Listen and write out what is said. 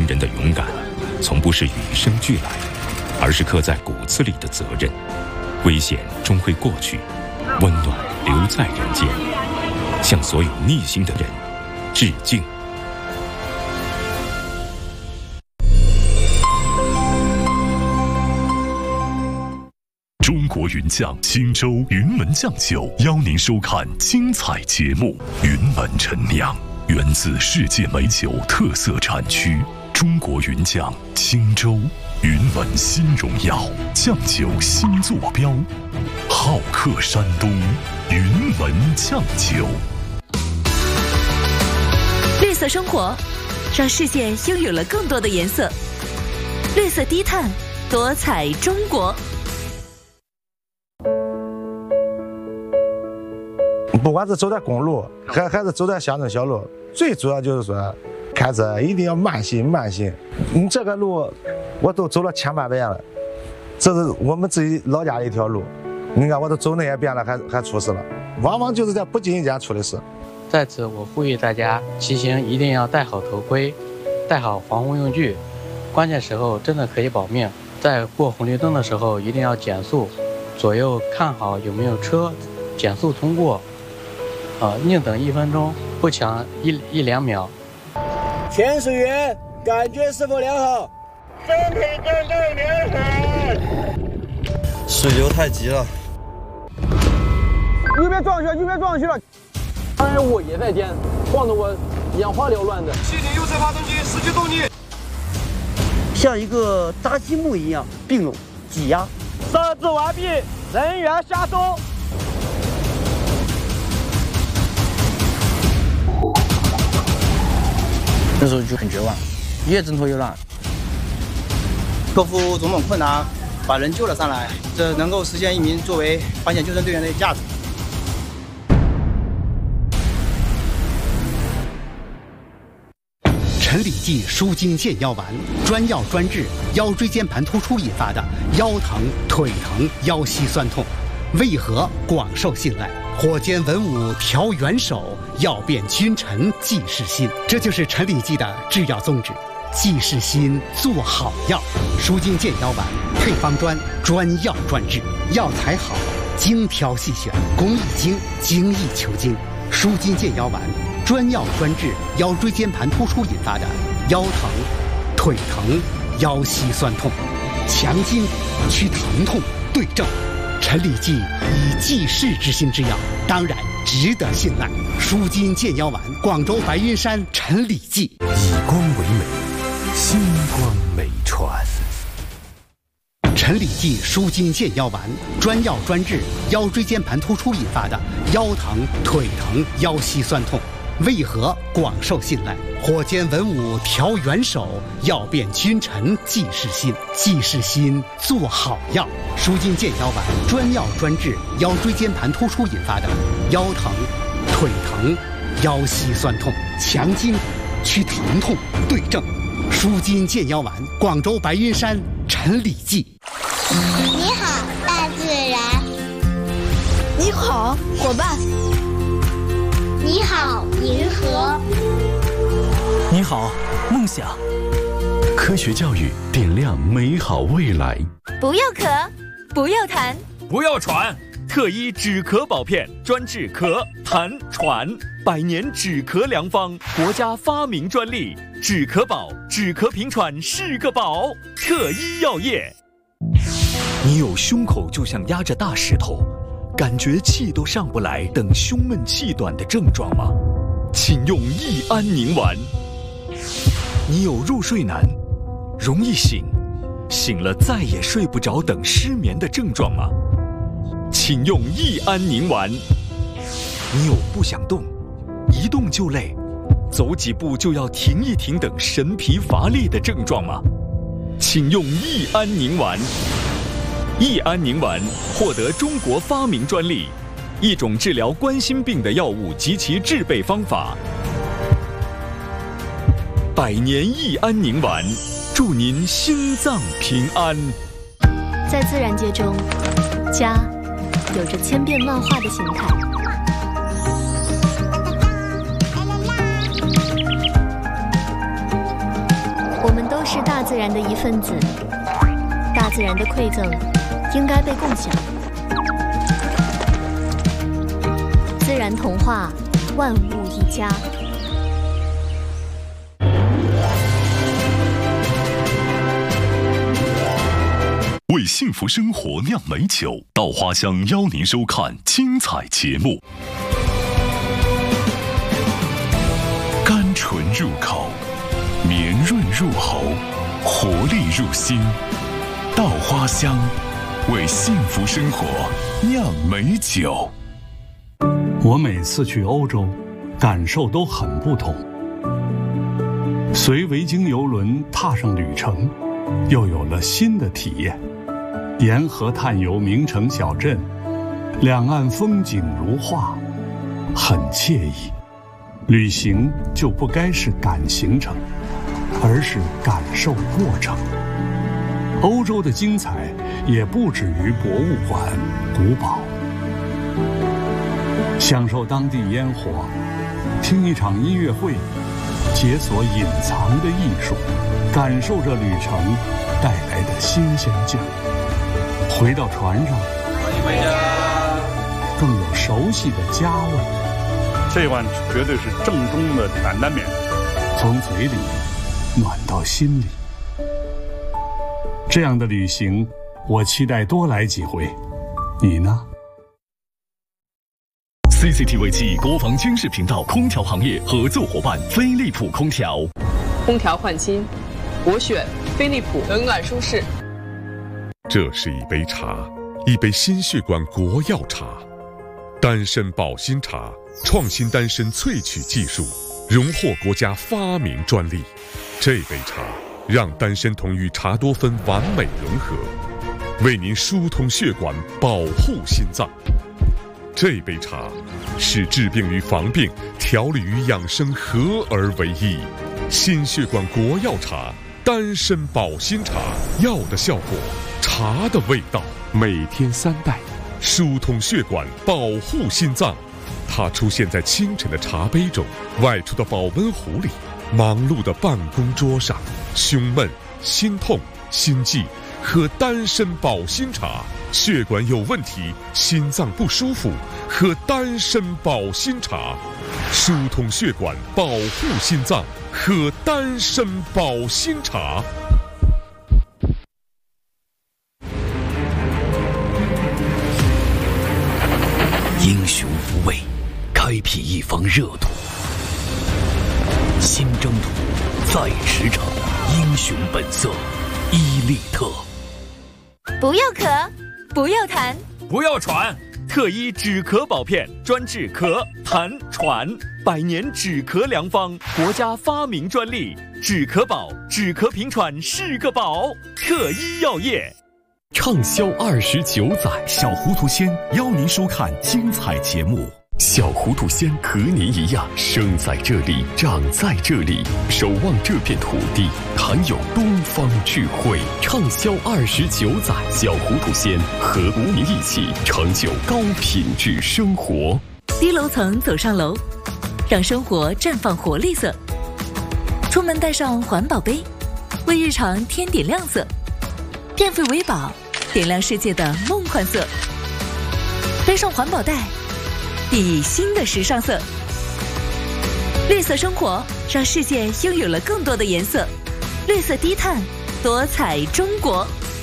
军人的勇敢，从不是与生俱来，而是刻在骨子里的责任。危险终会过去，温暖留在人间。向所有逆行的人致敬。 中国云酱新州云门酱酒邀您收看精彩节目《云门陈酿》，源自世界美酒特色产区中国云酱青州云门新荣耀酱酒新坐标，好客山东云门酱酒。 绿色生活，让世界拥有了更多的颜色。绿色低碳，多彩中国。 不管是走在公路，还是走在乡镇小路，最主要就是说，开车一定要慢行。你这个路我都走了千万遍了，这是我们自己老家的一条路，你看我都走那些遍了，还出事了，往往就是在不经意间出的事。 在此，我呼吁大家骑行一定要戴好头盔，带好防护用具，关键时候真的可以保命。在过红绿灯的时候一定要减速，左右看好有没有车，减速通过。宁等1分钟，不抢一两秒。 潜水员感觉是否良好？ 身体状态良好。 水流太急了。 右边撞上去了。当然我也在颠，晃得我眼花缭乱的。 气体右侧发动机失去动力， 像一个扎积木一样并拢挤压。 设置完毕，人员下收。 那时候就很绝望，越挣脱越乱。 克服种种困难，把人救了上来，这能够实现一名作为环险救生队员的价值。 陈李济舒筋健腰丸，专药专治腰椎间盘突出引发的腰疼、腿疼、腰膝酸痛，为何广受信赖？火箭文武调元首，药变君臣济世心。这就是陈李济的制药宗旨，济世心，做好药。舒筋健腰丸配方专，专药专治，药材好，精挑细选，工艺精，精益求精。舒筋健腰丸专药专治腰椎间盘突出引发的腰疼、腿疼、腰膝酸痛，强筋祛疼痛，对症。陈李济以济世之心之药，当然值得信赖。舒筋健腰丸，广州白云山陈李济。 以光为美，星光美传。 陈李济舒筋健腰丸，专药专治腰椎间盘突出引发的腰疼、腿疼、腰膝酸痛，为何广受信赖？火箭文武调元首，药变君臣济世心。济世心，做好药。舒筋健腰丸专药专治腰椎间盘突出引发的腰疼、腿疼、腰膝酸痛，强筋祛疼痛，对症。舒筋健腰丸，广州白云山陈李济。 你好，大自然。 你好，伙伴。 你好，银河。 你好，梦想。 科学教育点亮美好未来。 不要咳，不要痰， 不要喘。特一止咳宝片，专治咳、痰、喘，100年止咳良方，国家发明专利。止咳宝，止咳平喘是个宝。特一药业。 你有胸口就像压着大石头，感觉气都上不来等胸闷气短的症状吗？请用益安宁丸。你有入睡难，容易醒，醒了再也睡不着等失眠的症状吗？请用益安宁丸。你有不想动，一动就累，走几步就要停一停等神疲乏力的症状吗？请用益安宁丸。益安宁丸获得中国发明专利，一种治疗冠心病的药物及其制备方法。100年益安宁丸，祝您心脏平安。 在自然界中，家有着千变万化的形态。 我们都是大自然的一份子，大自然的馈赠应该被共享。自然童话，万物一家。 为幸福生活酿美酒，稻花香邀您收看精彩节目。甘醇入口，绵润入喉，活力入心。稻花香，为幸福生活酿美酒。 我每次去欧洲，感受都很不同。随维京邮轮踏上旅程，又有了新的体验。沿河探游名城小镇，两岸风景如画，很惬意。旅行就不该是赶行程，而是感受过程。欧洲的精彩也不止于博物馆、古堡。享受当地烟火，听一场音乐会，解锁隐藏的艺术，感受着旅程带来的新鲜劲儿。回到船上， 欢迎回家， 更有熟悉的家味。 这碗绝对是正宗的担担面， 从嘴里暖到心里。这样的旅行，我期待多来几回。你呢 ？CCTV 暨国防军事频道空调行业合作伙伴飞利浦空调。 空调换新，我选飞利浦，冷暖舒适。 这是一杯茶，一杯心血管国药茶，丹参保心茶，创新丹参萃取技术，荣获国家发明专利。这杯茶让丹参酮与茶多酚完美融合，为您疏通血管，保护心脏。这杯茶使治病与防病、调理与养生合而为一。心血管国药茶，丹参保心茶，药的效果，茶的味道，每天3袋，疏通血管，保护心脏。它出现在清晨的茶杯中，外出的保温壶里，忙碌的办公桌上。胸闷、心痛、心悸，喝丹参保心茶。血管有问题，心脏不舒服，喝丹参保心茶。疏通血管，保护心脏，喝丹参保心茶。 英雄无畏，开辟一方热土。新征途，在驰骋，英雄本色，伊利特。 不要咳，不要痰， 不要喘。特一止咳宝片，专治咳、痰、喘，100年止咳良方，国家发明专利。止咳宝，止咳平喘是个宝。特一药业。 畅销29载， 小糊涂仙邀您收看精彩节目。 小糊涂仙和您一样，生在这里，长在这里，守望这片土地，含有东方智慧。畅销29载，小糊涂仙和您一起成就高品质生活。 低楼层走上楼，让生活绽放活力色。出门带上环保杯，为日常添点亮色。电费为宝，点亮世界的梦幻色。背上环保袋，熠熠新的时尚色。绿色生活，让世界拥有了更多的颜色。绿色低碳，多彩中国。